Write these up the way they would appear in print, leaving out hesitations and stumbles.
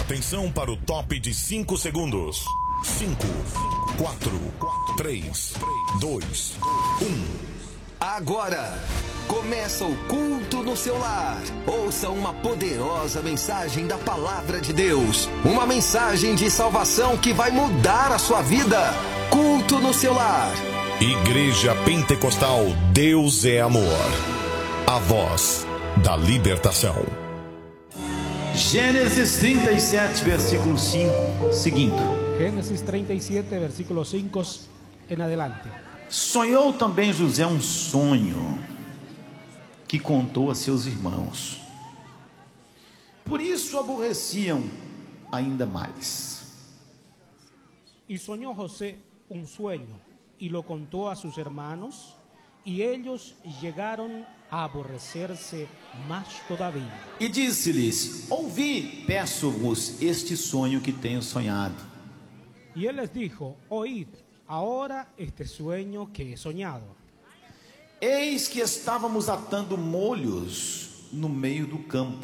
Atenção para o top de 5 segundos. 5, 4, 3, 2, 1. Agora começa o culto no seu lar. Ouça uma poderosa mensagem da palavra de Deus. Uma mensagem de salvação que vai mudar a sua vida. Culto no seu lar. Igreja Pentecostal Deus é Amor. A voz da libertação. Gênesis 37, versículo 5, seguindo. Génesis 37, versículo 5 en adelante. Sonhou também José um sonho que contou a seus irmãos. Por isso aborreciam ainda mais. Y soñó José un sueño y lo contó a sus hermanos, y ellos llegaron a aborrecerse más todavía. E disse-lhes: ouvi, peço-vos este sonho que tenho sonhado. Y él les dijo: oíd ahora este sueño que he soñado. Eis que estávamos atando molhos no meio do campo.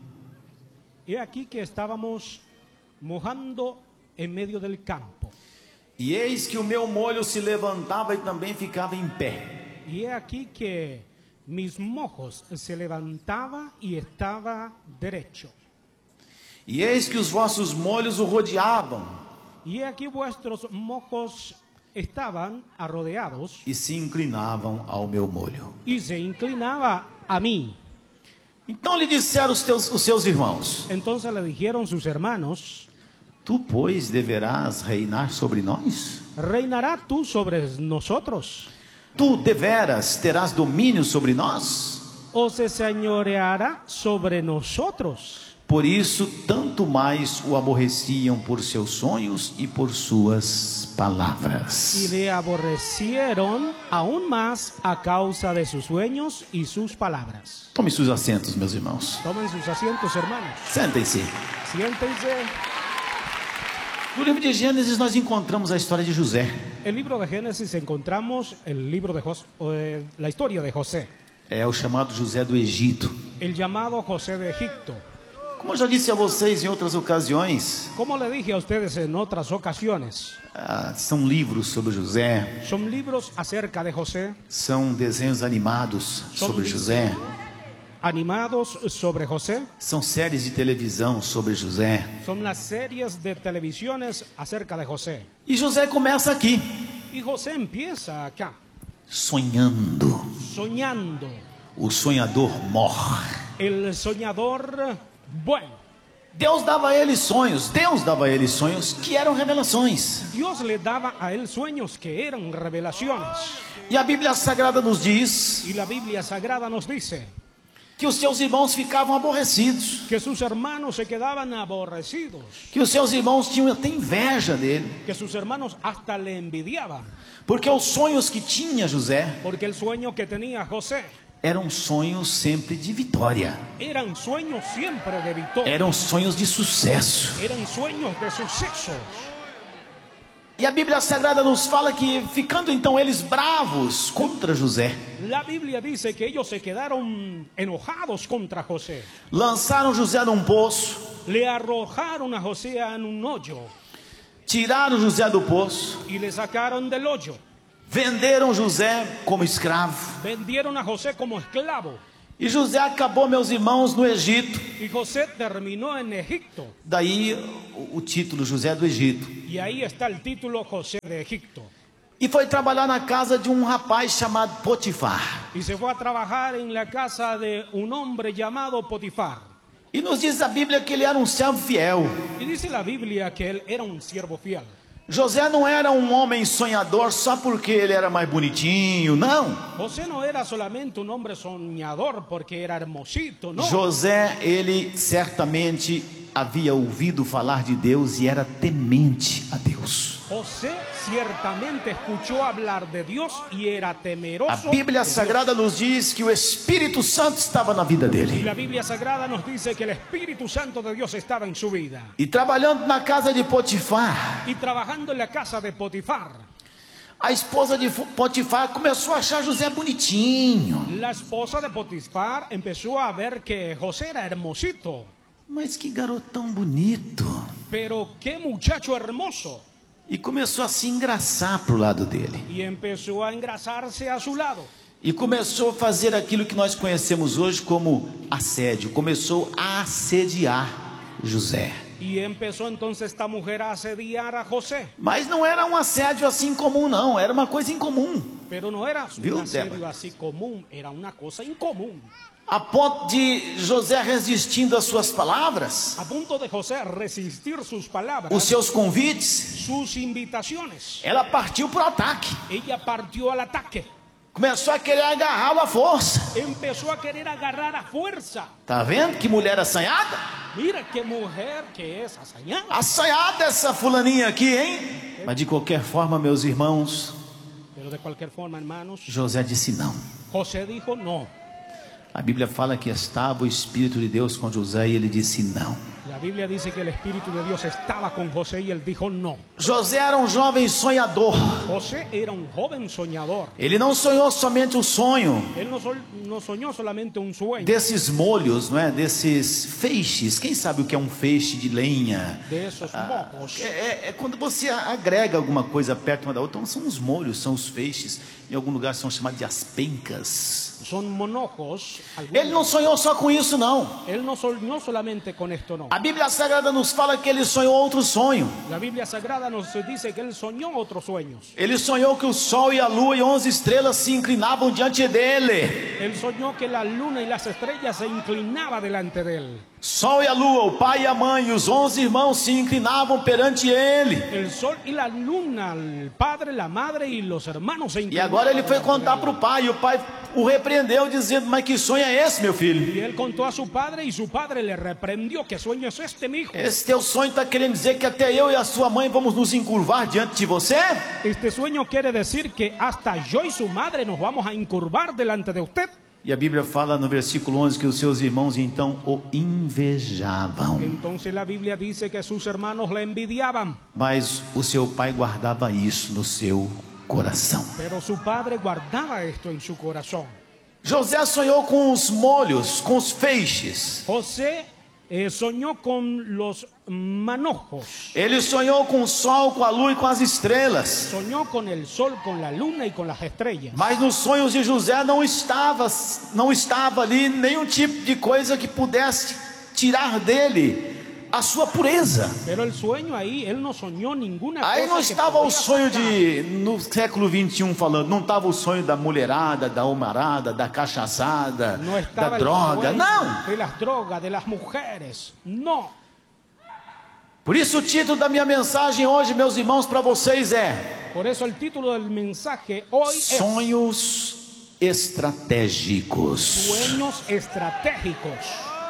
He aquí que estábamos mojando en medio del campo. E eis que o meu molho se levantava e também ficava em pé. Y he aquí que mis mojos se levantaba y estaba derecho. E eis que os vossos molhos o rodeavam Y he aquí vuestros mojos estaban arrodeados e se inclinavam ao meu molho. y se inclinaba a mí. Então lhe disseram os seus irmãos: Entonces le dijeron sus hermanos: tu, pois, deverás reinar sobre nós? ¿reinará tú sobre nosotros? Tu deveras terás domínio sobre nós? ¿O se señoreará sobre nosotros? Por isso, tanto mais o aborreciam por seus sonhos e por suas palavras. Y le aborrecieron aún más a causa de sus sueños y sus palabras. Tome seus assentos, meus irmãos. Tomen sus asientos, hermanos. Sentem-se. Siéntense. No livro de Gênesis nós encontramos a história de José. En el libro de Génesis encontramos el libro de la historia de José, É o chamado José do Egito. el llamado José de Egipto. Como eu já disse a vocês em outras ocasiões, Como le dije a ustedes en otras ocasiones, são livros sobre José, son libros acerca de José, são desenhos animados sobre José, animados sobre José, são séries de televisão sobre José. son las series de televisiones acerca de José. E José começa aqui, Y José empieza acá, sonhando. soñando. O sonhador morre. El soñador, bueno, Deus dava a ele sonhos que eram revelações. Dios le daba a él sueños que eran revelaciones. E a Bíblia Sagrada nos diz Y la Biblia Sagrada nos dice que os seus irmãos ficavam aborrecidos, que sus hermanos se quedaban aborrecidos, que os seus irmãos tinham até inveja dele, que sus hermanos hasta le envidiaban, porque os sonhos que tinha José porque el sueño que tenía José eram sonhos sempre de vitória, eran sueños siempre de victoria, eram sonhos de sucesso. eran sueños de suceso. E a Bíblia Sagrada nos fala que, ficando então eles bravos contra José, La Biblia dice que ellos se quedaron enojados contra José. lançaram José num poço, Le arrojaron a José en un hoyo tiraram José do poço, y le sacaron del hoyo. venderam José como escravo. Vendieron a José como esclavo. E José acabou, meus irmãos, no Egito. Y José terminó en Egipto. Daí o título José do Egito. Y ahí está el título José de Egipto. E foi trabalhar na casa de um rapaz chamado Potifar. Y se fue a trabajar en la casa de un hombre llamado Potifar. E nos diz a Bíblia que ele era um servo fiel. Y dice la Biblia que él era un siervo fiel. José não era um homem sonhador só porque ele era mais bonitinho, não. José no era solamente un hombre soñador porque era hermosito, no. José, ele certamente havia ouvido falar de Deus e era temente a Deus. José ciertamente escuchó hablar de Dios y era temeroso. A Bíblia de Dios. Sagrada nos diz que o Espírito Santo estava na vida Y dele. la Biblia Sagrada nos dice que el Espíritu Santo de Dios estaba en su vida. E trabalhando na casa de Potifar, Y trabajando en la casa de Potifar, a esposa de Potifar começou a achar José bonitinho. la esposa de Potifar empezó a ver que José era hermosito. Mas que garotão bonito. pero qué muchacho hermoso. E começou a se engraçar pro lado dele. Y empezó a engrasarse a su lado. E começou a fazer aquilo que nós conhecemos hoje como assédio. Começou a assediar José. Y empezó entonces esta mujer a asediar a José. Mas não era um assédio assim comum, não. Era uma coisa incomum. Pero no era Viu, un asedio Débora? así común, era una cosa incomún. A ponto de José resistindo às suas palavras, A punto de José resistir sus palabras, os seus convites, sus invitaciones, ela partiu para o ataque. ella partió al ataque. Começou a querer agarrá-lo à força. Empezó a querer agarrar a fuerza. Tá vendo que mulher assanhada? Mira qué mujer que es assañada. Assanhada essa fulaninha aqui, hein? Mas de qualquer forma, meus irmãos, Pero de cualquier forma, hermanos, José disse não. José dijo no. A Bíblia fala que estava o Espírito de Deus com José e ele disse não. La Biblia dice que el Espíritu de Dios estaba con José y él dijo no. José era um jovem sonhador. José era un joven soñador. Ele não sonhou somente o sonho Él no soñó solamente un sueño desses molhos, não é? Desses feixes. Quem sabe o que é um feixe de lenha? de esos mocos. É quando você agrega alguma coisa perto uma da outra. Então são os molhos, são os feixes. Em algum lugar são chamados de as pencas. Son monojos. Ele não sonhou só com isso, não. Él no soñó solamente con esto, no. A Bíblia Sagrada nos fala que ele sonhou outro sonho. La Biblia Sagrada nos dice que él soñó otros sueños. Ele sonhou que o sol e a lua e 11 estrelas se inclinavam diante dele. Él soñó que la luna y las estrellas se inclinaban delante de él. Sol e a lua, o pai e a mãe e os 11 irmãos se inclinavam perante ele. El sol y la luna, el padre, la madre y los hermanos se E inclinaban. agora ele foi delante contar de para él. o pai. E o pai o repreendeu dizendo: mas que sonho é esse, meu filho? Y él contó a su padre y su padre le reprendió. ¿Qué sueño es este, mi hijo? Esse teu sonho está querendo dizer que até eu e a sua mãe vamos nos encurvar diante de você? Este sueño quiere decir que hasta yo y su madre nos vamos a incurvar delante de usted. E a Bíblia fala no versículo 11 que os seus irmãos então o invejavam. Entonces la Biblia dice que sus hermanos le envidiaban, Mas o seu pai guardava isso no seu coração. pero su padre guardaba esto en su corazón. José sonhou com os molhos, com os feixes. José soñó con los manojos, Ele sonhou com o sol, com a lua e com as estrelas. soñó con el sol, con la luna y con las estrellas. Mas nos sonhos de José não estava ali nenhum tipo de coisa que pudesse tirar dele a sua pureza. Pero el sueño ahí, él no soñó ninguna Aí não cosa que estava o podía sonho sacar. no século 21 falando, não estava o sonho da mulherada, da homarada, da cachaçada, No da estaba el droga, sueño não. de las drogas, de las mujeres, no. Por isso o título da minha mensagem hoje, meus irmãos, para vocês é Por eso el título del mensaje hoy es Sonhos Estratégicos. Sueños Estratégicos.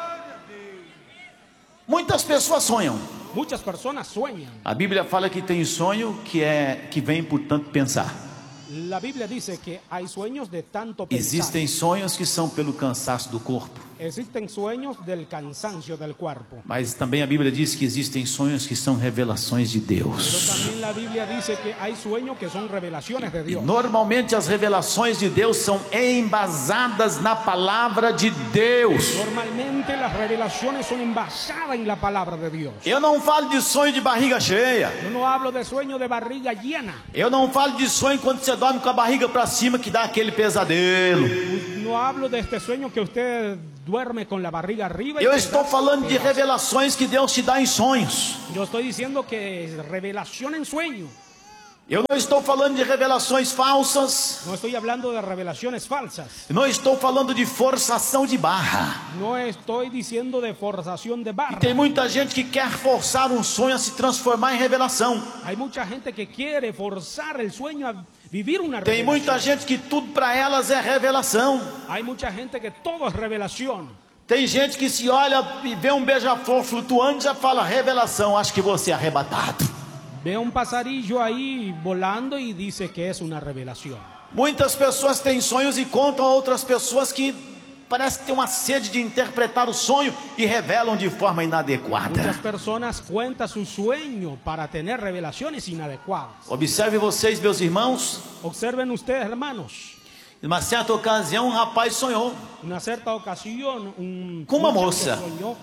Muitas pessoas sonham. Muchas personas sueñan. A Bíblia fala que tem sonho que vem por tanto pensar. La Biblia dice que hay sueños de tanto pensar. Existem sonhos que são pelo cansaço do corpo. Existen sueños del cansancio del cuerpo. Mas também a Bíblia diz que existem sonhos que são revelações de Pero Deus. también la Biblia dice que hay sueños que son revelaciones de Dios. Normalmente as revelações de Deus são embasadas na palavra de Deus. Normalmente las revelaciones son envasadas en la palabra de Dios. Eu não falo de sonho de barriga cheia. Yo no hablo de sueño de barriga llena. Eu não falo de sonho quando você dorme com a barriga para cima que dá aquele pesadelo. No hablo de este sueño que usted duerme con la barriga arriba. y Eu que estou da- falando de revelações que Deus te dá em sonhos. Yo estoy diciendo que es revelación en sueño. Eu não estou falando de revelações falsas. No estoy hablando de revelaciones falsas. Não estou falando de forçação de barra. No estoy diciendo de forzación de barra. Tem muita gente que quer forçar um sonho a se transformar em revelação. Hay mucha gente que quiere forzar el sueño a vivir una Tem muita revelación. gente que tudo para elas é revelação. Hay mucha gente que todo es revelación. Tem gente que se olha e vê um beija-flor flutuando e já fala revelação, acho que você é arrebatado. Ve un pasarillo ahí volando y dice que es una revelación. Muitas pessoas têm sonhos e contam a outras pessoas que parece que tem uma sede de interpretar o sonho e revelam de forma inadequada. Muchas personas cuentan su sueño para tener revelaciones inadecuadas. Observe vocês, meus irmãos, Observen ustedes, hermanos. em uma certa ocasião um rapaz sonhou Una cierta ocasión, un Com uma muchacho moça. soñó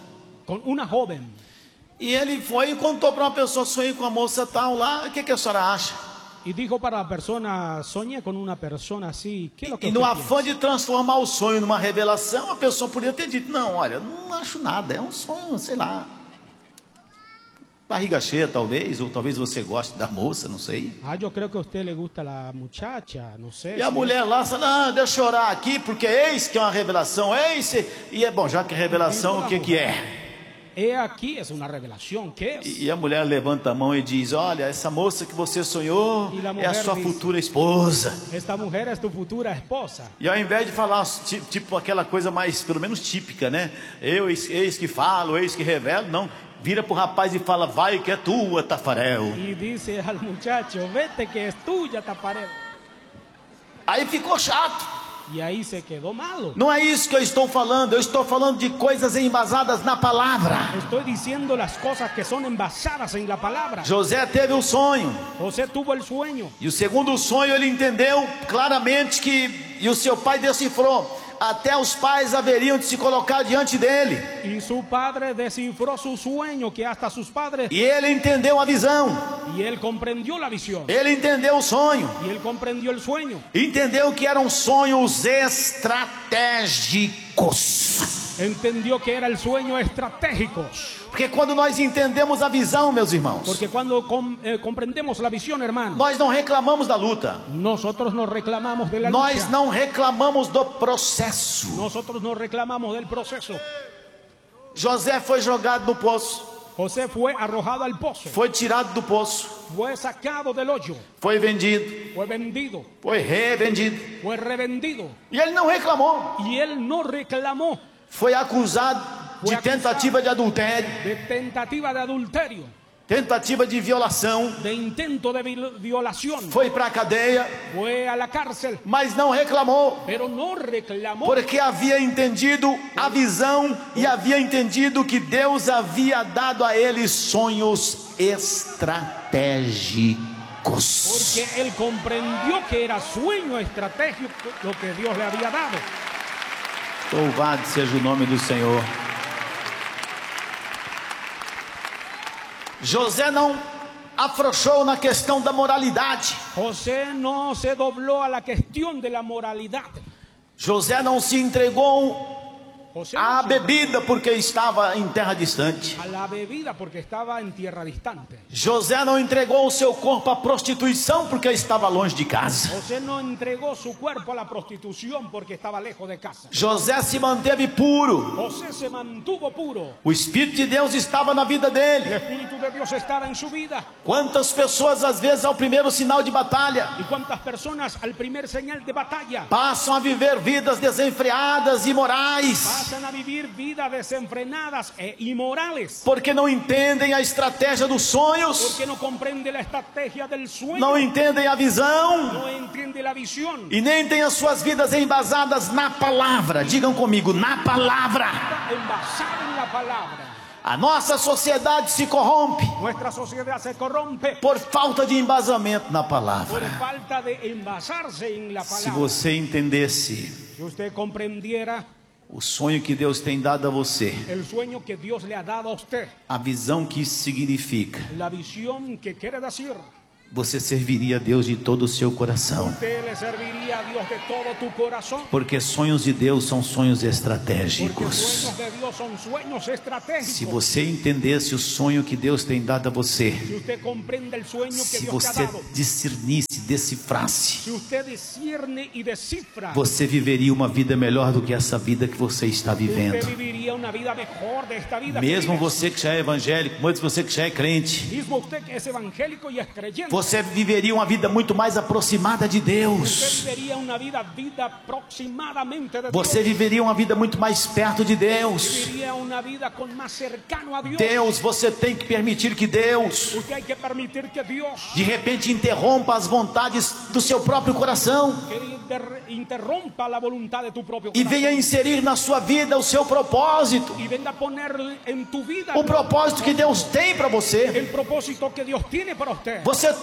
con una joven. E ele foi e contou para uma pessoa: sonhei com a moça tal lá, o que a senhora acha? Y dijo para la persona, soñé con una persona así, ¿qué es lo que E usted no piensa? afã de transformar o sonho numa revelação, a pessoa poderia ter dito: não, olha, não acho nada, é um sonho, sei lá, barriga cheia talvez, ou talvez você goste da moça, não sei. Ah, yo creo que a usted le gusta la muchacha, no sé. E a mulher lá fala: não, deixa eu orar aqui, porque eis que é uma revelação, eis. E é bom, já que é revelação, o que é? He aquí, es una revelación, ¿qué es? E a mulher levanta a mão e diz: olha, essa moça que você sonhou E a é a mulher sua diz: futura esposa. Esta mujer es tu futura esposa. E ao invés de falar tipo aquela coisa mais, pelo menos típica, né? Eu eis que falo, eis que revelo, não. Vira pro rapaz e fala: vai que é tua, Tafarel. Y dice al muchacho, vete que es tuya, Tafarel. Aí ficou chato. Y ahí se quedó malo. Não é isso que eu estou falando. Eu estou falando de coisas embasadas na palavra. Estoy diciendo las cosas que son envasadas en la palabra. José teve um sonho. José tuvo el sueño. E o segundo sonho ele entendeu claramente que... E o seu pai decifrou. Até os pais haveriam de se colocar diante dele. Y su padre descifró su sueño, que hasta sus padres... E ele entendeu a visão. Y él comprendió la visión. Ele entendeu o sonho. Y él comprendió el sueño. Entendeu que eram sonhos estratégicos. Entendió que era el sueño estratégicos. Porque quando nós entendemos a visão, meus irmãos, Porque cuando comprendemos la visión, hermano, nós não reclamamos da luta. nosotros nos reclamamos de la Nós lucha. não reclamamos do processo. Nosotros nos reclamamos del proceso. José foi jogado no poço. José fue arrojado al pozo. Foi tirado do poço. Fue sacado del hoyo. Foi vendido. Fue vendido. Foi revendido. Fue revendido. E ele não reclamou. Y él no reclamó. Foi acusado de tentativa de adultério, De tentativa de adulterio. tentativa de violação. De intento de violación. Foi para a cadeia, Fue a la cárcel. mas não reclamou. Pero no reclamó. Porque havia entendido a visão e havia entendido que Deus havia dado a ele sonhos estratégicos. Porque él comprendió que era sueño estratégico lo que Dios le había dado. Louvado seja o nome do Senhor. José não afrouxou na questão da moralidade. José no se dobló a la cuestión de la moralidad. José não se entregou José à no se bebida porque estava em terra distante. a la bebida porque estaba en tierra distante. José não entregou o seu corpo à prostituição porque estava longe de casa. José no entregó su cuerpo a la prostitución porque estaba lejos de casa. José se manteve puro. José se mantuvo puro. O Espírito de Deus estava na vida El dele. Espíritu de Dios estaba en su vida. Quantas pessoas às vezes ao primeiro sinal de batalha ¿Y cuántas personas al primer señal de batalla passam a viver vidas desenfreadas e imorais pasan a vivir vidas desenfrenadas e inmorales? porque não entendem a estratégia dos sonhos, Porque no comprende la estrategia del sueño. não entendem a visão No entiende la visión. e nem têm as suas vidas embasadas na palavra. Digam comigo, na palavra. Está envasado en la palabra. A nossa sociedade se corrompe Nuestra sociedad se corrompe por falta de embasamento na por palavra. falta de envasarse en la Se palabra. você entendesse Si usted comprendiera o sonho que Deus tem dado a você, el sueño que Dios le ha dado a usted, a visão que isso significa, la visión que quiere decir, você serviria a Deus de todo o seu coração. usted le serviría a Dios de todo tu corazón. Porque sonhos de Deus são sonhos Porque estratégicos. sueños de Dios son sueños estratégicos. Se você entendesse o sonho que Deus tem dado a você, Si usted comprende el sueño que se Dios te ha você dado, discernisse, decifrasse, si usted discierne y descifra, você viveria uma vida melhor do que essa vida que você está usted vivendo. viviría una vida mejor de esta vida. que Mesmo vive. você que já é evangélico, mesmo você que já é crente, Mismo usted que es evangélico y es creyente, você viveria uma vida muito mais aproximada de usted Deus. viviría una vida aproximadamente de Você Dios. viveria uma vida muito mais perto de Deus. Viviría una vida con más cercano a Dios. Deus, você tem que permitir que Deus, Usted hay que permitir que Dios de repente, interrompa as vontades do seu próprio coração interrompa la voluntad de tu propio e corazón venha inserir na sua vida o seu propósito, y venga a poner en tu vida o propósito que Deus tem para você. el propósito que Dios tiene para usted. Você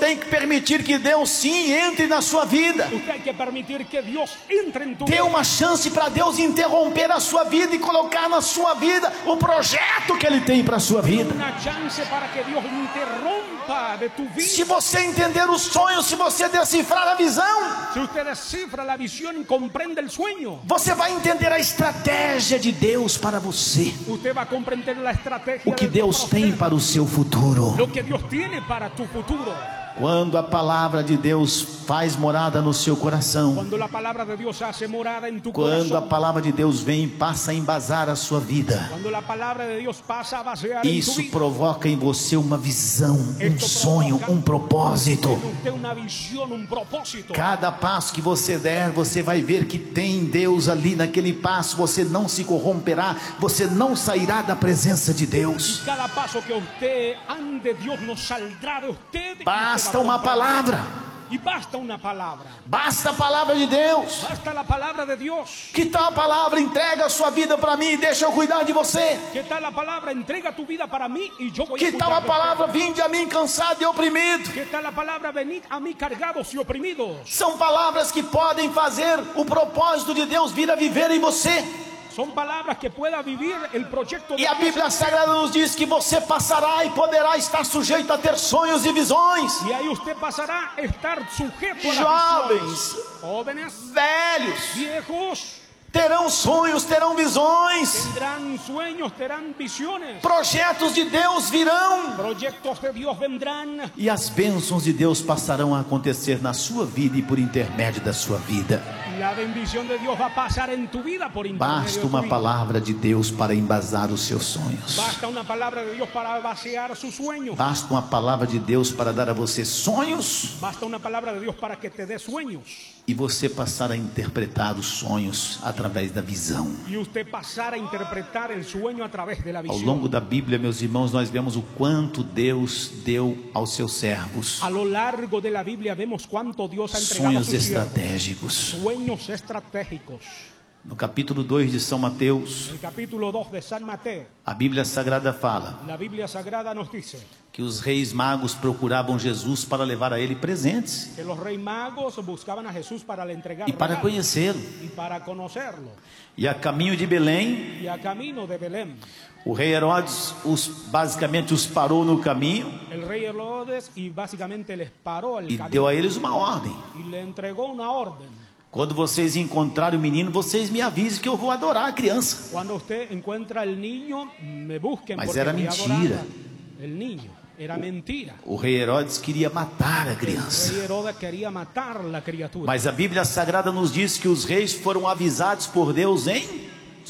tem que permitir que Deus sim entre na sua vida. Usted hay que permitir que Dios entre en tu Dê vida. uma chance para Deus interromper a sua vida e colocar na sua vida o projeto que Ele tem para a sua vida. Una chance para que Dios interrumpa de tu vida. Se você entender os sonhos, se você decifrar a visão, Si usted descifra la visión y comprende el sueño, você vai entender a estratégia de Deus para você. usted va a comprender la estrategia O que de Deus Dios tem para o seu futuro. lo que Dios tiene para tu futuro. Quando a palavra de Deus faz morada no seu coração, Cuando la palabra de Dios hace morada en tu quando a corazón, palavra de Deus vem e passa a embasar a sua vida, cuando la palabra de Dios pasa a vaciar en tu isso vida, provoca em você uma visão, um sonho, um propósito. usted una visión, un propósito. Cada passo que você der, você vai ver que tem Deus ali naquele passo. Você não se corromperá, você não sairá da presença de Deus. Cada paso que usted ande, Dios no saldrá de usted. Y Basta usted va a uma comprender. palavra, Y basta una palabra. basta a palavra de Deus. Basta la palabra de Dios. Que tal a palavra? Entrega a sua vida para mim e deixa eu cuidar de você. ¿Qué tal la palabra? Entrega tu vida para mí y yo voy a Que tal a cuidar de palavra? usted. Vinde a mim cansado e oprimido. ¿Qué tal la palabra? Venid a mí cargados y oprimidos. São palavras que podem fazer o propósito de Deus vir a viver em você. Son palabras que pueda vivir el proyecto de E a Dios. Bíblia Sagrada nos diz que você passará e poderá estar sujeito a ter sonhos e visões. Y ahí usted pasará a estar sujeto a las Jovens, visiones. Jóvenes, velhos, viejos, terão sonhos, terão visões. tendrán sueños, tendrán visiones. Projetos de Deus virão. Proyectos de Dios vendrán. E as bênçãos de Deus passarão a acontecer na sua vida e por intermédio da sua vida. La bendición de Dios va a pasar en tu vida por intermedio Basta de tu uma vida. palavra de Deus para embasar os seus sonhos. Basta una palabra de Dios para vaciar sus sueños. Basta uma palavra de Deus para dar a você sonhos Basta una palabra de Dios para que te dé sueños. e você passar a interpretar os sonhos através da visão. Y usted pasar a interpretar el sueño a través de la Ao visión. longo da Bíblia, meus irmãos, nós vemos o quanto Deus deu aos seus servos. A lo largo de la Biblia vemos cuánto Dios ha entregado a Sonhos sus siervos. estratégicos. Sueños estratégicos. No capítulo 2 de São Mateus, El capítulo 2 de San Mateo, a Bíblia Sagrada fala la Biblia Sagrada nos dice que os reis magos procuravam Jesus para levar a ele presentes que los reyes magos buscaban a Jesús para le entregar e para regalos conhecê-lo. y para conocerlo. E a caminho de Belém, Y a camino de Belén, o rei Herodes basicamente os parou no caminho el rey Herodes y básicamente les paró el e camino deu a eles uma ordem: y le entregó una orden. quando vocês encontrarem o menino, vocês me avisem que eu vou adorar a criança. Cuando usted encuentra el niño, me busquen Mas porque era voy a mentira. adorar el niño. Era mentira. O rei Herodes queria matar a El criança. rey Herodes quería matar la criatura. Mas a Bíblia Sagrada nos diz que os reis foram avisados por Deus em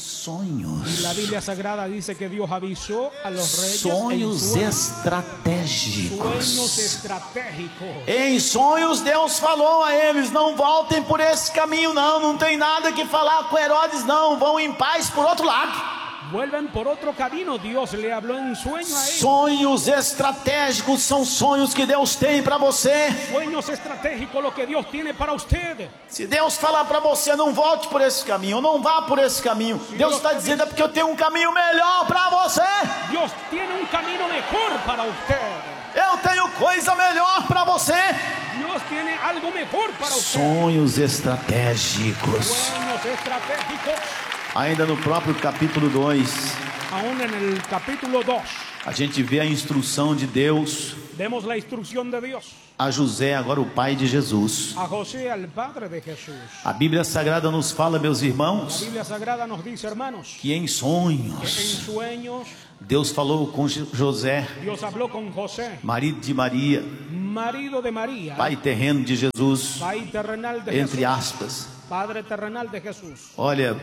sonhos. Y la Biblia Sagrada dice que Dios avisó a los reyes Sonhos en estratégicos. sueños estratégicos. Em sonhos Deus falou a eles: não voltem por esse caminho não, não tem nada que falar com Herodes não, vão em paz por outro lado. Vuelven por otro camino. Dios le habló en sueño a ellos. Sonhos estratégicos são sonhos que Deus tem para você. Sueños estratégicos lo que Dios tiene para usted. Se Deus falar para você: não volte por esse caminho, não vá por esse caminho, Deus está dizendo: é porque eu tenho um caminho melhor para você. Dios tiene un camino mejor para usted. Eu tenho coisa melhor para você. Dios tiene algo mejor para usted. Sonhos estratégicos. Sueños estratégicos. Ainda no próprio capítulo 2, Aún en el capítulo 2 a gente vê a instrução de Deus vemos la instrucción de Dios a José, agora o pai de Jesus. a José, al padre de Jesús. A Bíblia Sagrada nos fala, meus La irmãos, Biblia Sagrada nos dice, hermanos, que em que en sonhos sueños Deus falou com José, Dios habló con José, marido de Maria, marido de María, pai terreno de Jesus, pai terrenal de entre Jesús, aspas. padre terrenal de Jesús. Olha,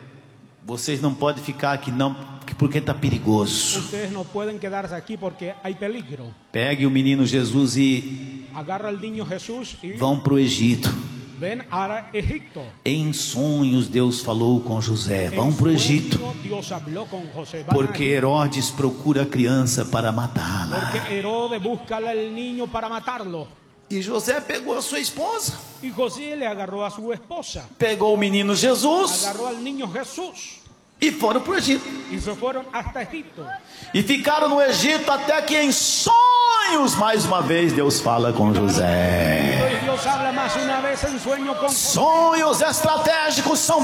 vocês não podem ficar aqui não, porque está perigoso. Ustedes no pueden quedarse aquí porque hay peligro. Pegue o menino Jesus e Agarra al niño Jesús y vão para o Egito. ven a Egipto. Em sonhos Deus falou com José: vão En para o Egito, sueño, Dios habló con José. Van a porque Egipto. Herodes procura a criança para matá-la. Porque Herodes busca al niño para matarlo. E José pegou a sua esposa, Y José le agarró a su esposa, pegou o menino Jesus agarró al niño Jesús e foram para o Egito. y se fueron hasta Egipto. E ficaram no Egito até que em sonhos sonhos, mais uma vez Deus fala com José. Dios habla más una vez en sueño con Sonhos estratégicos são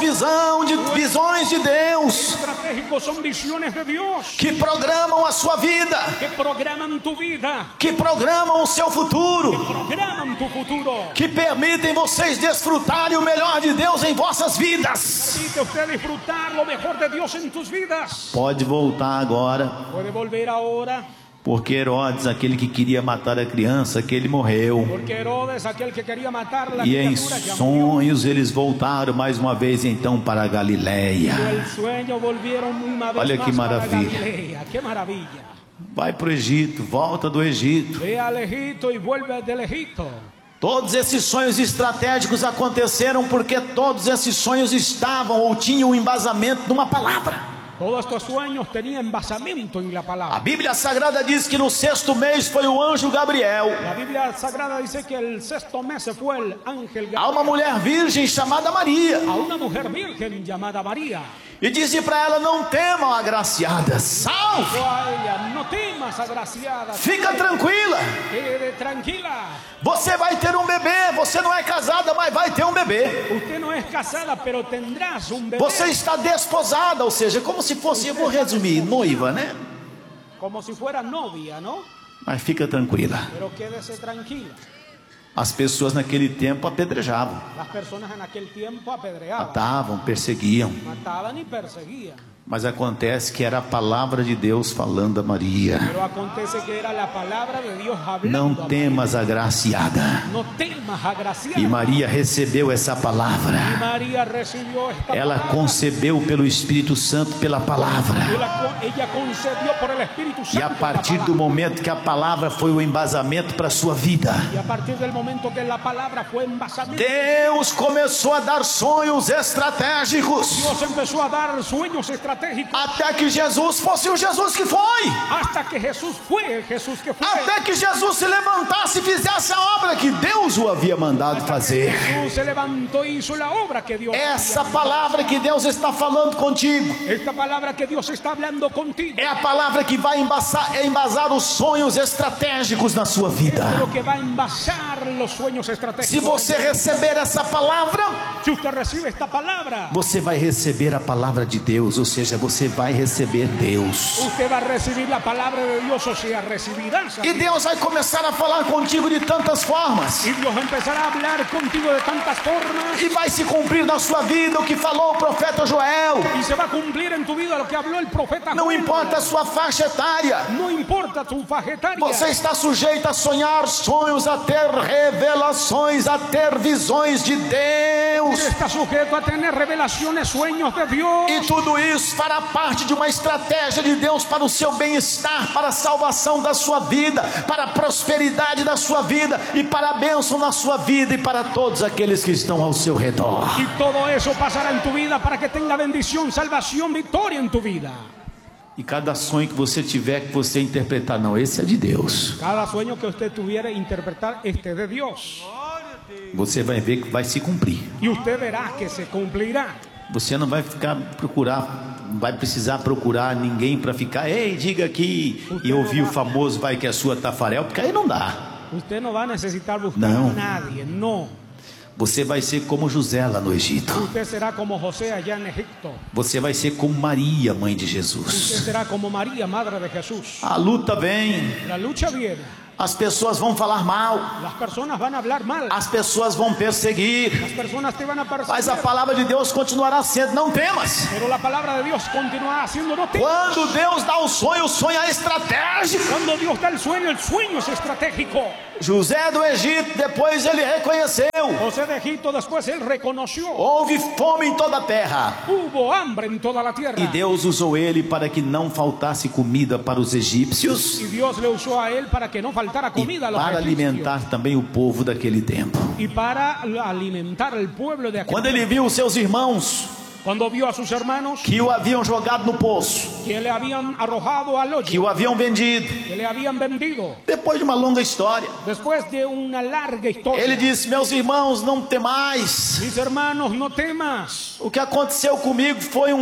visões de Deus estratégicos, son visiones de Dios que programam a sua vida, que programan tu vida, que programam o seu futuro, programan tu futuro. que permitem vocês desfrutarem o melhor de Deus em vossas vidas. Permite usted disfrutar lo mejor de Dios en tus vidas. Pode voltar agora, Puede volver ahora, porque Herodes, aquele que queria matar a criança, que ele morreu. porque Herodes, aquel que quería matar la E em criatura, ya murió. sonhos eles voltaram mais uma vez então para a Galileia. El sueño volvieron una vez Olha más que para maravilha. Galilea. Qué maravilla. Vai para o Egito, volta do Egito. Ve al Egipto y vuelve del Egipto. Todos esses sonhos estratégicos aconteceram porque todos esses sonhos estavam ou tinham um embasamento numa palavra. Todos estos sueños tenían basamento en la A palabra. Bíblia Sagrada diz que no 6º mês foi o anjo Gabriel. La Biblia Sagrada dice que el 6º mes se fue el ángel A uma Gabriel mulher virgem chamada Maria. a una mujer virgen llamada María. E disse para ela: não temam, agraciada, salve, Dijo a ella: no temas, agraciada, fica tranquila. quede tranquila. Você vai ter um bebê, você não é casada, mas vai ter um bebê. Usted no es casada, pero tendrás un bebé. Você está desposada, ou seja, como se fosse, eu vou resumir, noiva, né? Como si fuera novia, ¿no? Mas fica tranquila. Pero quédese tranquila. As pessoas naquele tempo apedrejavam, Las personas en aquel tiempo apedreaban, matavam, perseguiam. mataban y perseguían. Mas acontece que era a palavra de Deus falando a Maria: Pero acontece que era la palabra de Dios hablando. não a temas, agraciada. María. No temas, agraciada. E Maria recebeu essa Y palavra. María recibió esta Ela palabra. concebeu pelo Espírito Santo pela palavra. Ella concebió por el Espíritu Santo. E a la partir palabra. do momento que a palavra foi o embasamento para a sua vida, Y a partir del momento que la palabra fue envasamento, Deus começou a dar sonhos estratégicos. Dios empezó a dar sueños estratégicos Até que Jesus fosse o Jesus que foi. hasta que Jesús fue el Jesús que fue. Até que Jesus se levantasse e fizesse a obra que Deus o havia mandado fazer. Jesús se levantó y hizo la obra que Dios Essa había palavra que Deus está falando contigo mandado. Esta palabra que Dios está hablando contigo é a palavra que vai embasar os sonhos estratégicos na sua vida. es lo que va a envasar los sueños estratégicos. Se você receber essa palavra, Si usted recibe esta palabra, você vai receber a palavra de Deus, ou seja, você vai receber Deus. usted va a recibir la palabra de Dios, o sea, recibirás a E Deus vai começar a falar contigo de tantas formas. Y Dios empezará a hablar contigo de tantas formas E vai se cumprir na sua vida o que falou o profeta Joel. y se va a cumplir en tu vida lo que habló el profeta Não Joel. importa a sua faixa etária. No importa tu fajetaria. Você está sujeito a sonhar sonhos, a ter revelações, a ter visões de Deus. Está sujeto a tener revelaciones, sueños de Dios. E tudo isso fará parte de uma estratégia de Deus para o seu bem-estar, para a salvação da sua vida, para a prosperidade da sua vida e para a bênção na sua vida e para todos aqueles que estão ao seu redor. Y todo eso pasará en tu vida para que tenga bendición, salvación, victoria en tu vida. E cada sonho que você tiver, que você interpretar, não, esse é de Deus. Cada sueño que usted tuviera interpretar, este es de Dios. Você vai ver que vai se cumprir. Y usted verá que se cumplirá. Você não vai não vai precisar procurar ninguém para ficar, ei, diga aqui, e ouvir o famoso vai que é sua Tafarel, porque aí não dá. Usted no va a necesitar buscar No. a nadie, no. Você vai ser como José lá no Egito. Usted será como José allá en Egipto. Você vai ser como Maria, mãe de Usted Jesus. será como María, madre de Jesús. A luta vem, La lucha viene. as pessoas vão falar mal, Las personas van a hablar mal. as pessoas vão perseguir, Las personas te van a mas a perseguir. palavra de Deus continuará sendo, não temas. Pero la palabra de Dios continúa haciendo no temas. Quando Deus dá o sonho é estratégico. Cuando Dios da el sueño es estratégico. José do Egito, depois ele reconheceu, José de Egipto después él reconoció. houve fome em toda a terra. Hubo hambre en toda la tierra. E Deus usou ele para que não faltasse comida para os egípcios Y Dios le usó a él para que no faltara e comida a los para egipcios. alimentar também o povo daquele tempo. Y para alimentar al pueblo de aquel Quando ele viu os seus irmãos Cuando vio a sus hermanos que o haviam jogado no poço, que le habían arrojado al que hoyo, o haviam vendido, que le habían vendido, depois de uma longa história, después de una larga historia, ele disse: meus irmãos, não temais. mis hermanos, no temas. O que aconteceu comigo foi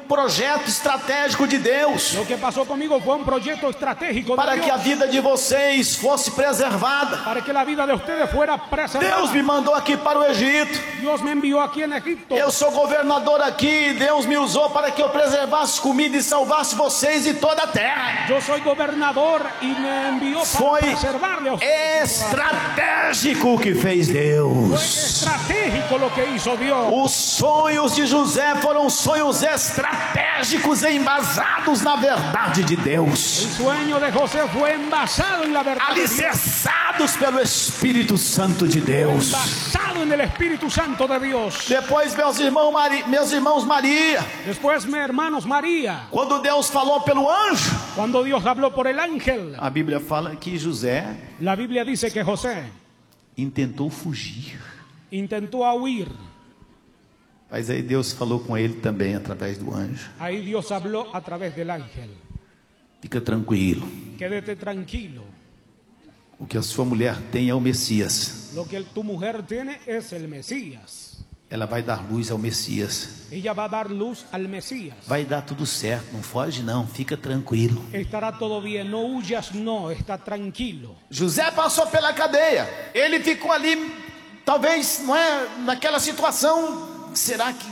projeto estratégico de Deus, Lo que pasó conmigo fue un proyecto estratégico para de que a Dios, vida de vocês fosse preservada. para que la vida de ustedes fuera Deus preservada. me mandou aqui para o Egito. Dios me envió aquí en Egipto. Eu sou governador aqui. Deus me usou para que eu preservasse comida e salvasse vocês e toda a terra. Yo soy gobernador y me envió para Foi preservarle a ustedes. estratégico o que fez Fue Deus. estratégico lo que hizo Dios. Os sonhos de José foram sonhos estratégicos embasados na verdade de Deus, El sueño de José fue envasado en la verdad de Dios, alicerçados pelo Espírito Santo de Deus. basado en el Espíritu Santo de Dios. Depois, meus irmãos Maria, Después, mis hermanos, María, quando Deus falou pelo anjo, cuando Dios habló por el ángel, a Bíblia fala que José la Biblia dice que José intentou fugir. intentó huir. Mas aí Deus falou com ele também através do anjo. Ahí Dios habló a través del ángel. Fica tranquilo, Quédate tranquilo. o que a sua mulher tem é o Messias. Lo que tu mujer tiene es el Mesías. Ela vai dar luz ao Messias. Ella va a dar luz al Mesías. Vai dar tudo certo, não foge não, fica tranquilo. Estará todo bien, no huyas, no, está tranquilo. José passou pela cadeia. Ele ficou ali, talvez, não é, naquela situação. Será que...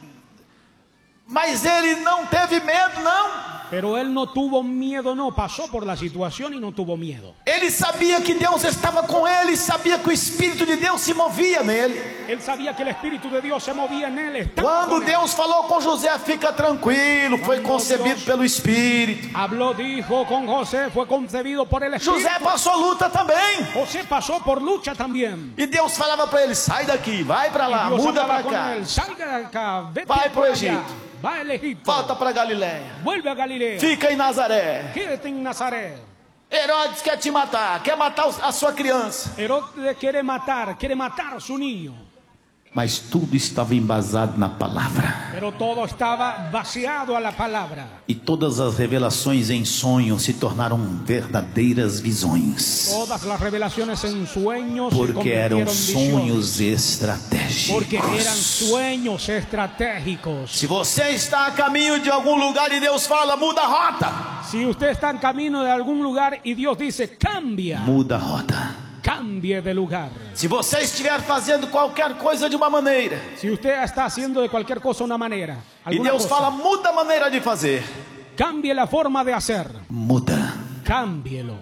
Mas ele não teve medo, não. Pero él no tuvo miedo, no, pasó por la situación y no tuvo miedo. Ele sabia que Deus estava com ele, sabia que o Espírito de Deus se movia nele. Él sabía que el Espíritu de Dios se movía en él. estaba Quando con él. Deus falou com José, fica tranquilo, foi Quando concebido Deus pelo Espírito. Habló, dijo con José, fue concebido por el Espíritu. José passou luta também. José pasó por lucha también. E Deus falava para ele, sai daqui, vai para lá, Dios muda hablaba para con cá, él, salga de acá, vete Vai pro para allá, Egito. va al Egipto, volta para Galiléia, vuelve a Galilea, fica em Nazaré. quédate en Nazaret. Herodes quer te matar, quer matar a sua criança. Herodes quiere matar a su niño. Mas tudo estava embasado na palavra. Pero todo estaba vaciado a la palabra. E todas as revelações em sonho se tornaram verdadeiras visões. Todas las revelaciones en sueños se Porque eram convirtieron en visiones. sonhos estratégicos. Porque eran sueños estratégicos. Se você está a caminho de algum lugar e Deus fala, muda a rota. Si usted está en camino de algún lugar y Dios dice, cambia, Muda a rota. cambie de lugar. Se você estiver fazendo qualquer coisa de uma maneira, Si usted está haciendo de cualquier cosa una manera, e alguna Deus cosa, fala, muda a maneira de fazer. cambie la forma de hacer, Muda. cámbielo.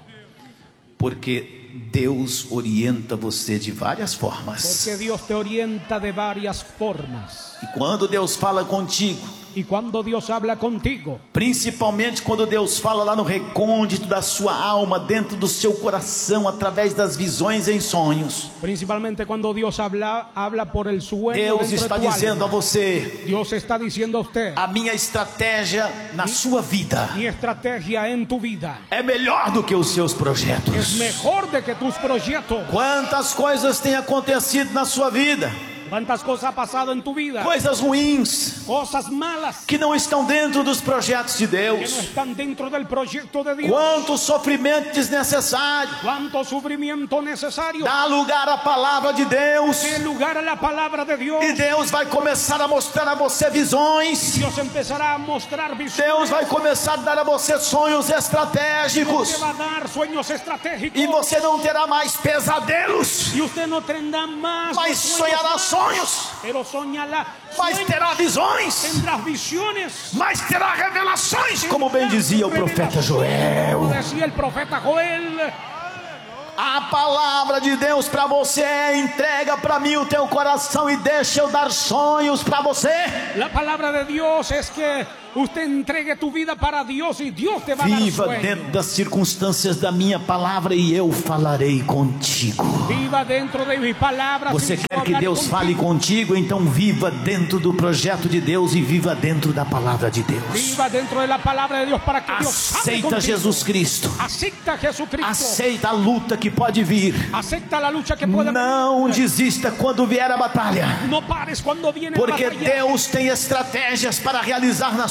Porque Deus orienta você de várias formas. Porque Dios te orienta de varias formas. E quando Deus fala contigo, Y cuando Dios habla contigo, principalmente quando Deus fala lá no recôndito da sua alma, dentro do seu coração, através das visões em sonhos, principalmente cuando Dios habla por el sueño Deus dentro está de tu dizendo a alma. você, Dios está diciendo a usted, a minha estratégia na sua vida mi estrategia en tu vida é melhor do que os seus es projetos. mejor de que tus proyectos. Quantas coisas têm acontecido na sua vida, ¿Cuántas cosas ha pasado en tu vida? coisas ruins, Cosas malas que não estão dentro dos projetos de que no Deus. están dentro del proyecto de Dios. Quanto sofrimento desnecessário. Cuánto sufrimiento necesario. Dá lugar à palavra de Deus. Dé lugar a la palabra de Dios. E Deus vai começar a mostrar a você visões. Dios empezará a mostrar Deus visiones. vai começar a dar a você sonhos Te estratégicos. va a dar sueños estratégicos. E você não terá mais pesadelos, Y usted no tendrá más mas sueños sonhará malos, sonhos, pero soñará mas sueños, terá visões, tendrás visiones. mas terá revelações, como bem dizia o profeta Joel. Como decía el profeta Joel, A palavra de Deus para você é: entrega para mim o teu coração e deixa eu dar sonhos para você. la palabra de Dios es que usted entregue tu vida para Dios y Dios te va a dar Viva sueños. dentro das circunstâncias da minha palavra e eu falarei contigo. Viva dentro de mis palabras. Você y yo quer que hablaré Deus contigo. fale contigo? Então viva dentro do projeto de Deus e viva dentro da palavra de Deus. Viva dentro de la palabra de Dios para que Dios hable Aceita contigo. Jesus Cristo. Acepta a Jesucristo. Aceita a luta que pode vir. Acepta la lucha que puede Não venir. desista quando vier a batalha. No pares cuando viene Porque la batalla. Deus tem estratégias para realizar na sua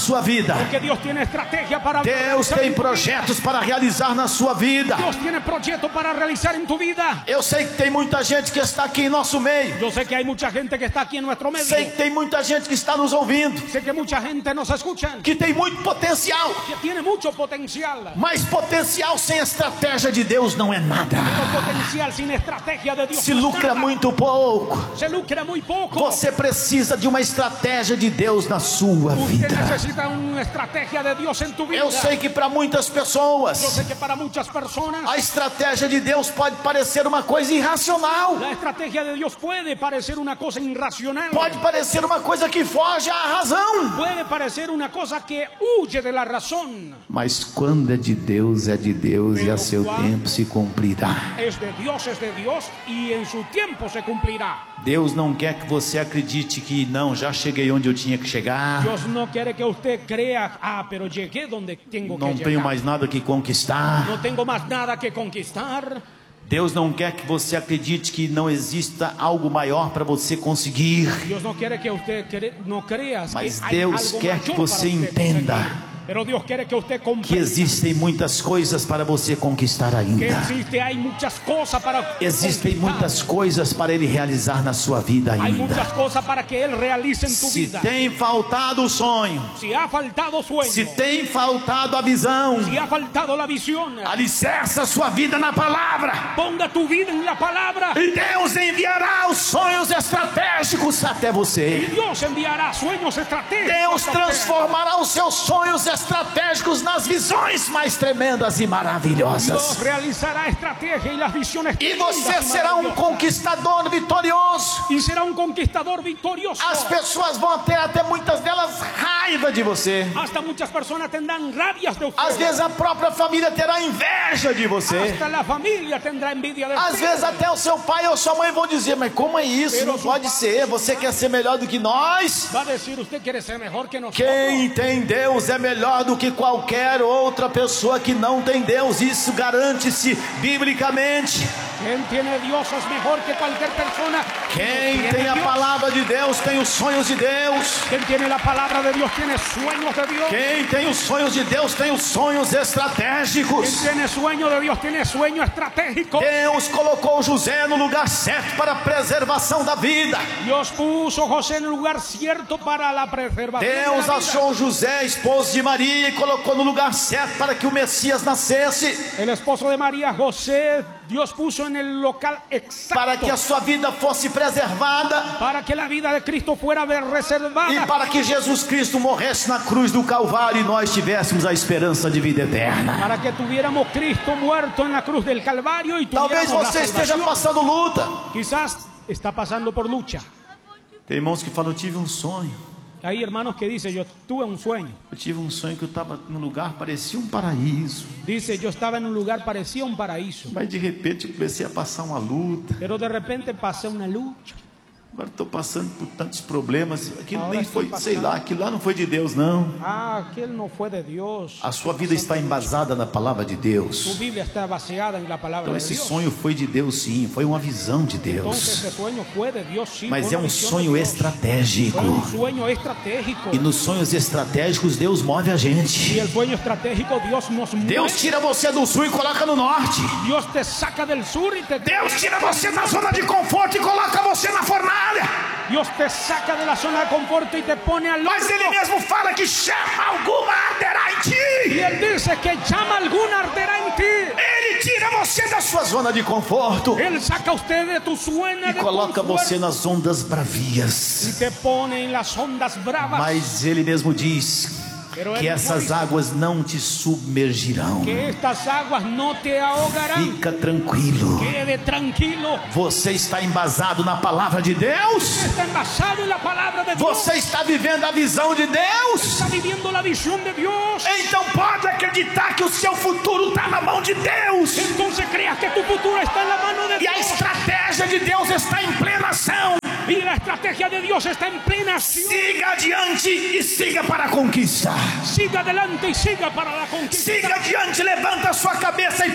sua vida. Porque Dios tiene estrategia para Deus tem projetos para realizar na sua vida. Dios tiene proyectos para realizar en tu vida. Eu sei que tem muita gente que está aqui em nosso meio. Yo sé que hay mucha gente que está aquí en nuestro medio. Sei que tem muita gente que está nos ouvindo, Sé que mucha gente nos escucha, que tem muito potencial. que tiene mucho potencial. Mas potencial sem estratégia de Deus não é nada. Pero potencial sin estrategia de Dios Se no es lucra nada. muito pouco. Se lucra muy poco. Você precisa de uma estratégia de Deus na sua Usted vida. necesita una estrategia de Dios en tu vida. Eu sei que para muitas Yo pessoas sé que para muchas personas a estratégia de Deus pode parecer uma coisa irracional. la estrategia de Dios puede parecer una cosa irracional. Pode parecer uma coisa que foge à razão. Puede parecer una cosa que huye de la razón. Mas quando é de Deus e a seu tempo se cumprirá. Es de Dios y en su tiempo se cumplirá. Deus não quer que você acredite que não, já cheguei onde eu tinha que chegar. Dios no quiere que usted crea, pero llegué donde tengo que Não llegar. tenho mais nada que conquistar. No tengo más nada que conquistar. Deus não quer que você acredite que não exista algo maior para você conseguir. Dios no quiere que usted no crea Mas que hay Deus algo quer que mayor você para usted entenda conseguir. Pero Dios quiere que usted que comprenda existem muitas coisas para você conquistar que ainda. hay muchas cosas para Existem conquistar. muitas coisas para Ele realizar na sua vida Hay muchas ainda. cosas para que Él realice en tu Se vida. tem faltado o sonho, Si ha faltado sueño, se tem faltado a visão, si ha faltado la visión, alicerça a sua vida na palavra. ponga tu vida en la palabra E Deus enviará os sonhos estratégicos até y você. Dios enviará sueños estratégicos. Deus a usted. transformará os seus sonhos estratégicos nas visões mais tremendas e Dios maravilhosas. realizará estrategia y las visiones E tremendas você y será um maravillosas. conquistador vitorioso. Y será un conquistador victorioso. As pessoas vão ter até muitas delas raiva de você. Hasta muchas personas tendrán rabias de usted. Às vezes a própria família terá inveja de você. Hasta la familia tendrá envidia de Às usted. vezes até o seu pai ou sua mãe vão dizer: mas como é isso? Não pode ser. Você quer ser melhor do que nós? Va a decir, usted quiere ser mejor que nosotros. Quem tem Deus é melhor do que qualquer outra pessoa que não tem Deus. Isso garante-se biblicamente. Quien tiene Dios es mejor que cualquier persona. Quem Tiene tem a Dios. palavra de Deus tem os sonhos de Deus. Quien tiene la palabra de Dios tiene sueños de Dios. Quem tem os sonhos de Deus tem os sonhos Quien estratégicos. tiene sueño de Dios tiene sueño estratégico. Deus colocou José no lugar certo para a preservação da vida. Dios puso a José en el lugar cierto para la preservación de Deus la vida. achou José, esposo de Maria, e colocou no lugar certo para que o Messias nascesse. El esposo de María, José, Dios puso en el local exacto Para que a sua vida fosse preservada. para que la vida de Cristo fuera reservada. E para que Jesus Cristo morresse na cruz do Calvário e nós tivéssemos a esperança de vida eterna. Para que tuviéramos Cristo muerto en la cruz del Calvario y Talvez tuviéramos la você esteja salvación. passando luta. Quizás está pasando por lucha. Tem irmãos que falam: eu tive um sonho. Hay hermanos que dicen, yo tuve un sueño. Eu tive um sonho que eu estava num lugar, parecia um paraíso. Dice, yo estaba en un lugar, parecía un paraíso. Mas de repente eu comecei a passar uma luta. Pero de repente pasé una lucha. Agora estou passando por tantos problemas. Aquilo Agora nem estou foi, passando. sei lá, aquilo lá não foi de Deus, não. Aquel no fue de Dios. A sua vida está embasada na palavra de Tu Deus. Biblia está baseada en la palabra Então de esse Dios. sonho foi de Deus, sim. Foi uma visão de Entonces Deus. ese sueño fue de Dios, sí. Mas fue é una um visión sonho de Dios. estratégico. Fue un sueño estratégico. E nos sonhos estratégicos Deus move a Y gente. el sueño estratégico Dios nos mueve. Deus tira você do sul e coloca no norte. Dios te saca del sur y te Deus tira você da zona de conforto e coloca você na fornalha. Dios te saca de la zona de confort y te pone al Mas Ele horno. mesmo fala que chama alguma arderá em Y ti. Él dice que llama alguna arderá en ti. Ele tira você da sua zona de conforto Él saca a usted de tu zona e de coloca confort você nas ondas y bravias. te pone en las ondas bravas. Mas Ele mesmo diz Pero que Él essas dice águas não te submergirão. que estas aguas no te ahogarán. Fica tranquilo. Quede tranquilo. Você está embasado na palavra de Deus? Está envasado en la palabra de Dios. Você está vivendo a visão de Deus? Está viviendo la visión de Dios. Então pode acreditar que o seu futuro está na mão de Deus. Entonces creas que tu futuro está en la mano de E a Dios. estratégia de Deus está em plena ação. Y la estrategia de Dios está en plena acción. Siga adiante e siga para a conquista. Siga adelante y siga para la conquista. Siga adiante, levanta a sua cabeça e parta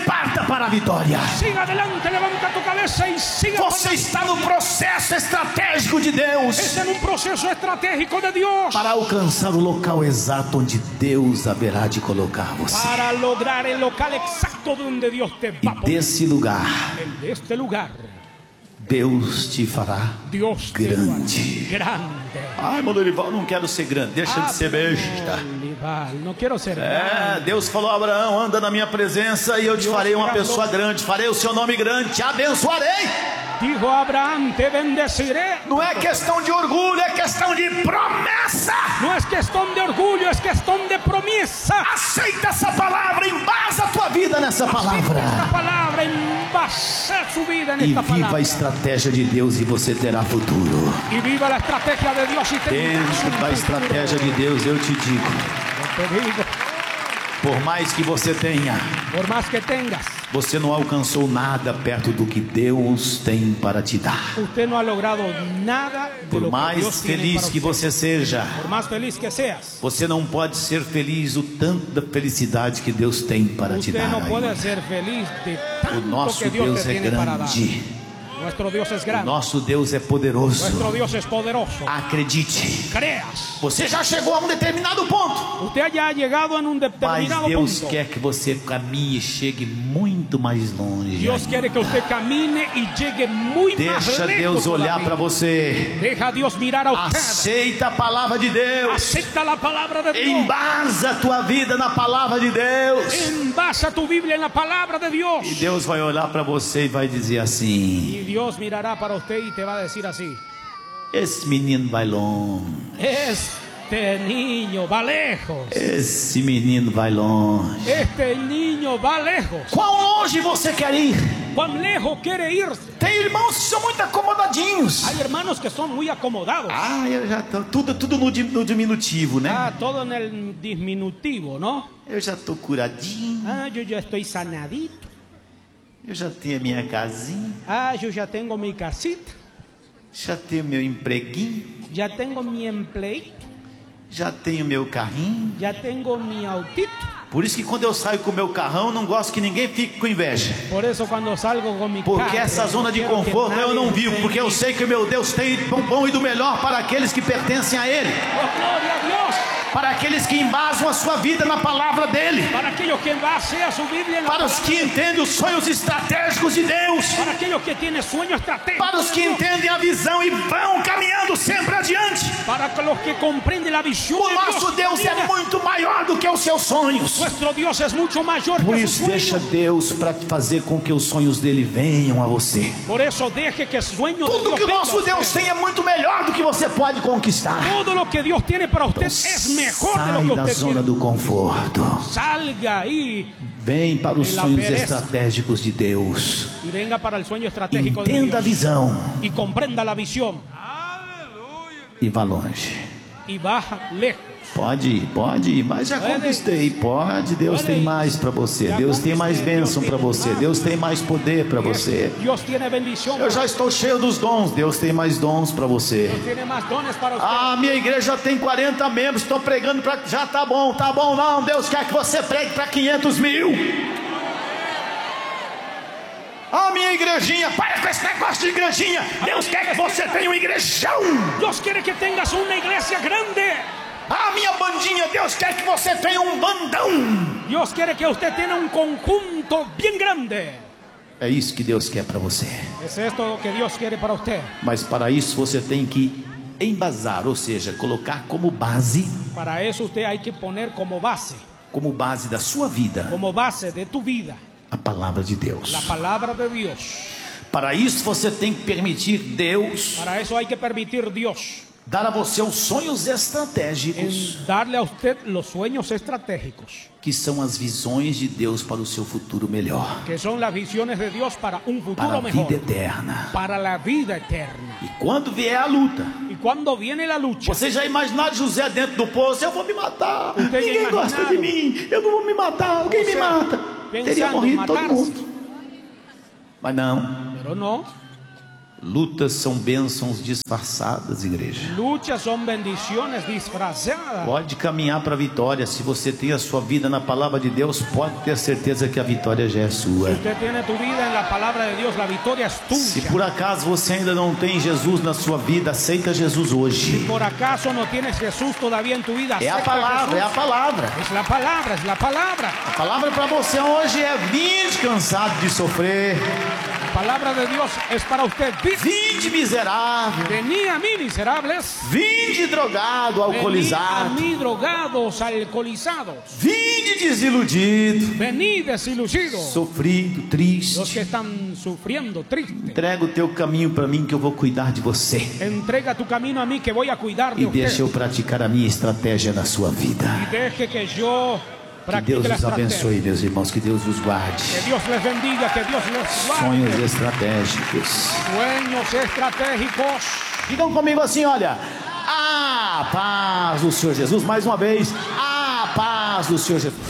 para a vitória. Siga adelante, levanta tu cabeça y siga. Você está no processo estratégico de Deus Está en un proceso estratégico de Dios para alcançar o local exato onde Deus haverá de colocar você. para lograr el local exacto donde Dios te va a E poner. desse lugar, En este lugar, Deus te fará Dios te lo hará grande. grande. Ai, mano Olival, não quero ser grande, deixa de ser besta. Olival, no quiero ser Deus falou a Abraão, anda na minha presença e eu te farei uma pessoa grande, farei o seu nome grande, te abençoarei. Dijo Abraham, te bendeciré. Não é questão de orgulho, é questão de promessa. No es cuestión de orgullo, es cuestión de promesa. Aceita essa palavra, embasa a tua vida nessa palavra. Esta palabra, embasa su vida en E esta viva a palabra. estratégia de Deus e você terá futuro. Y viva la estrategia de Dios y tendrás Dentro un da futuro. estratégia de Deus, eu te digo, Yo te digo, por mais que você tenha, por más que tengas, você não alcançou nada perto do que Deus tem para te dar. usted no ha logrado nada de Por lo que mais Dios tiene feliz para que usted. você seja, Por más feliz que seas, você não pode ser feliz o tanto da felicidade que Deus tem para te usted dar. no puede ainda. ser feliz de O tanto nosso que Dios Deus te é tiene para dar. grande. Nuestro Dios es O grande. nosso Deus é poderoso. Nuestro Dios es poderoso. Acredite. Creas. Você já chegou a um determinado ponto. Usted ya ha llegado en un Mas determinado Deus punto. quer que você caminhe e chegue muito mais longe. Dios quiere que usted camine y llegue muy más Deixa lejos Deus olhar todavía. para você. Deja a Dios mirar a usted. Aceita a palavra de Deus. Acepta la palabra de Dios. Embasa a tua vida na palavra de Deus. Envasa tu Biblia en la palabra de Dios. E Deus vai olhar para você e vai dizer assim: Y Dios mirará para usted y te va a decir así: esse menino vai longe. este niño va lejos. Esse menino vai longe. Este niño va lejos. Quão longe você quer ir? ¿Cuán lejos quiere irse? Tem irmãos que são muito acomodadinhos. Hay hermanos que son muy acomodados. Eu já tô tudo no diminutivo, né? Todo en el diminutivo, ¿no? Eu já tô curadinho. Yo ya estoy sanadito. Eu já tenho a minha casinha. Yo ya tengo mi casita. Já tenho meu empreguinho. Ya tengo mi empleito. Já tenho meu carrinho. Ya tengo mi autito. Por isso que quando eu saio com o meu carrão, não gosto que ninguém fique com inveja. Por eso cuando salgo con mi Porque carro, essa zona de quiero que conforto eu nadie não vivo. esté Porque eu sei que o meu Deus tem do bom e do melhor para aqueles que pertencem a Ele. Oh, gloria a Dios. Para aqueles que embasam a sua vida na palavra dEle. Para aquellos que base a su Biblia en la Para os que entendem os sonhos estratégicos de Deus. para aquellos que tienen sueños estratégicos, Para os que entendem a visão e vão caminhando sempre adiante. para los que comprenden la visión O de nosso Deus é Mira, muito maior do que os seus sonhos. nuestro Dios es mucho mayor Por que isso, sus deixa sueños. Deus para fazer com que os sonhos dele venham a você. Por eso deje que el sueño de Tudo Dios que o venga a nosso usted. Deus tem é muito melhor do que você pode conquistar. Todo lo que Dios tiene para usted es mejor de lo Sai que da usted zona tiene. do conforto. Salga ahí Vem para os La sonhos pereza. estratégicos de Deus. y venga para el sueño estratégico de Entenda a Dios visão y comprenda la visión e vá longe. y baja lejos. Pode ir, mas já conquistei. Pode, Deus tem mais para você. Deus tem mais bênção para você. Deus tem mais poder para você. Dios tiene bendición. Eu já estou cheio dos dons. Deus tem mais dons para você. Dios tiene más dones para usted. Minha igreja tem 40 membros, estão pregando para... Já tá bom, não. Deus quer que você pregue para 500 mil. Minha igrejinha, para com esse negócio de igrejinha. Deus quer que você tenha um igrejão. Dios quiere que tengas una iglesia grande. Minha bandinha, Deus quer que você tenha um bandão. Dios quiere que usted tenga un conjunto bien grande. É isso que Deus quer para você. Es esto lo que Dios quiere para usted. Mas para isso você tem que embasar, ou seja, colocar como base Para eso usted hay que poner como base da sua vida como base de tu vida a palavra de Deus. la palabra de Dios. Para isso você tem que permitir Deus Para eso hay que permitir Dios dar a você os sonhos estratégicos, en darle a usted los sueños estratégicos, que são as visões de Deus para o seu futuro melhor, que son las visiones de Dios para un para futuro a mejor, vida eterna. para la vida eterna. E quando vier a luta, Y cuando viene la lucha, você já imaginaram José dentro do poço? Eu vou me matar, Usted já ninguém gosta de imaginaram? mim, eu não vou me matar, alguém me Você mata. Teria pensando em morrido todo matar-se. mundo. Mas não, pero no, Lutas são bênçãos disfarçadas, igreja. Luchas son bendiciones disfrazadas. Pode caminhar para a vitória. Se você tem a sua vida na palavra de Deus, pode ter certeza que a vitória já é sua. Si usted tiene tu vida en la palabra de Dios, la victoria es Se tuya. por acaso você ainda não tem Jesus na sua vida, aceita Jesus hoje. Por acaso no tienes Jesús todavía en tu vida, É a acepta palavra, é a Jesús. palavra. Es la palabra, es la palabra. A palavra para você hoje é: vinde cansado de sofrer, La palabra de Dios es para usted. vinde miserável, Venid a mí, miserables. vinde drogado, Venid a alcoolizado, mí, drogados, alcoholizados. vinde desiludido, Venid desiludidos. sofrido, Los triste. que están sufriendo, tristes. Entrega o teu caminho para mim que eu vou cuidar de você. Entrega tu camino a mí que voy a cuidar de E usted. deixa eu praticar a minha estratégia na sua vida. Deje que yo Que practique Deus la os estrategia. abençoe, meus irmãos. Que Deus os guarde. Que Dios les bendiga, que Dios les guarde. Sonhos estratégicos. Sueños estratégicos. Digam comigo assim, olha: a paz do Senhor Jesus. Mais uma vez, a paz do Senhor Jesus.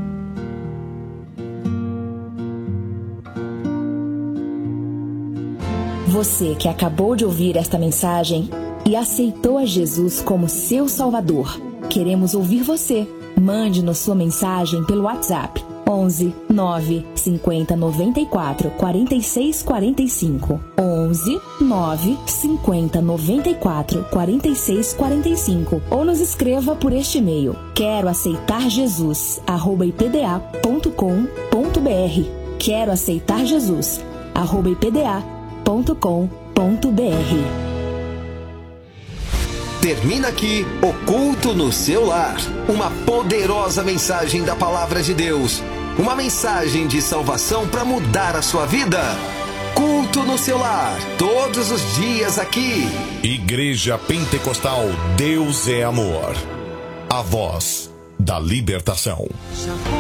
Você que acabou de ouvir esta mensagem e aceitou a Jesus como seu Salvador, queremos ouvir você. Mande-nos sua mensagem pelo WhatsApp 11 9 50 94 46 45. 11 9 50 94 46 45. Ou nos escreva por este e-mail: quero aceitar Jesus @ipda.com.br. Quero aceitar Jesus @ipda.com.br. Termina aqui o Culto no Seu Lar. Uma poderosa mensagem da Palavra de Deus. Uma mensagem de salvação para mudar a sua vida. Culto no Seu Lar. Todos os dias aqui. Igreja Pentecostal Deus é Amor. A voz da libertação. Sacó